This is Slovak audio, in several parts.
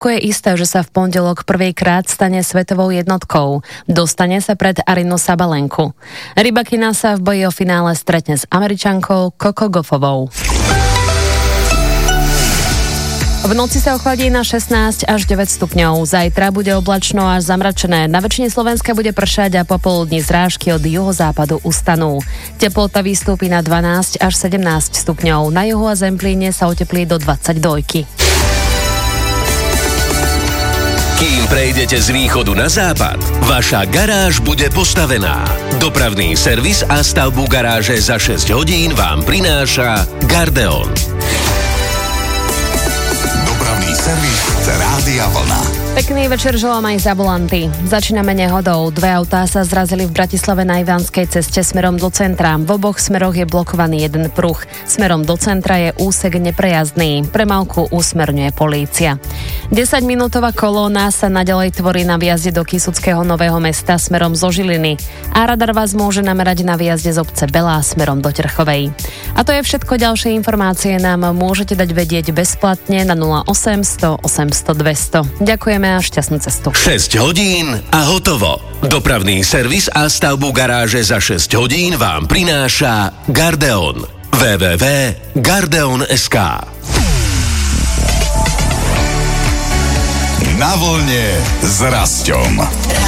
Je isté, že sa v pondelok prvýkrát stane svetovou jednotkou. Dostane sa pred Arynu Sabalenku. Rybakina sa v boji o finále stretne s Američankou Coco Gauffovou. V noci sa ochladí na 16 až 9 stupňov. Zajtra bude oblačno až zamračené. Na väčšine Slovenska bude pršať a popoludní zrážky od juhozápadu ustanú. Teplota vystúpi na 12 až 17 stupňov. Na juhu a Zemplíne sa oteplí do 22. Kým prejdete z východu na západ, vaša garáž bude postavená. Dopravný servis a stavbu garáže za 6 hodín vám prináša Gardeon. Dopravný servis Rádia Vlna. Pekný večer želám aj za volanty. Začíname nehodou. 2 autá sa zrazili v Bratislave na Ivanskej ceste smerom do centra. V oboch smeroch je blokovaný jeden pruh. Smerom do centra je úsek neprejazdný. Premávku usmerňuje polícia. 10-minútová kolóna sa naďalej tvorí na výjazde do Kysuckého Nového Mesta smerom zo Žiliny. A radar vás môže namerať na výjazde z obce Belá smerom do Terchovej. A to je všetko. Ďalšie informácie nám môžete dať vedieť bezplatne na 0800 800 200. Ďakujeme a šťastnú cestu. 6 hodín a hotovo. Dopravný servis a stavbu garáže za 6 hodín vám prináša Gardeon. www.gardeon.sk. Na vlne s Rasťom.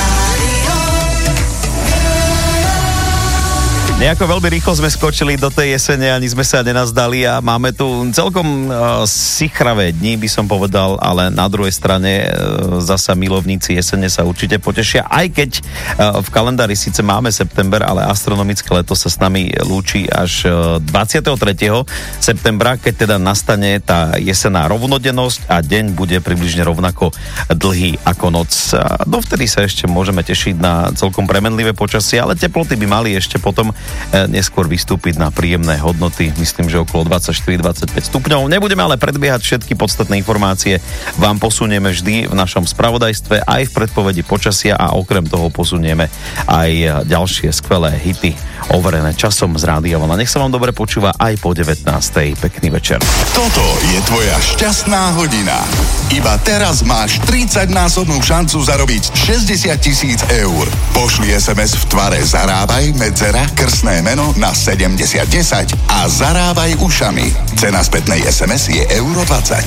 Nejako veľmi rýchlo sme skočili do tej jesene, ani sme sa nenazdali a máme tu celkom sichravé dni, by som povedal, ale na druhej strane zasa milovníci jesene sa určite potešia, aj keď v kalendári síce máme september, ale astronomické leto sa s nami lúči až 23. septembra, keď teda nastane tá jesenná rovnodennosť a deň bude približne rovnako dlhý ako noc. Dovtedy sa ešte môžeme tešiť na celkom premenlivé počasie, ale teploty by mali ešte potom neskôr vystúpiť na príjemné hodnoty, myslím, že okolo 24-25 stupňov. Nebudeme ale predbiehať všetky podstatné informácie. Vám posunieme vždy v našom spravodajstve aj v predpovedi počasia a okrem toho posunieme aj ďalšie skvelé hity overené časom z Rádia Vlna. Nech sa vám dobre počúva aj po 19. Pekný večer. Toto je tvoja šťastná hodina. Iba teraz máš 30-násobnú šancu zarobiť 60 000 eur. Pošli SMS v tvare Zarábaj, medzera, krstné meno na 7010 a zarábaj ušami. Cena spätnej SMS je €20.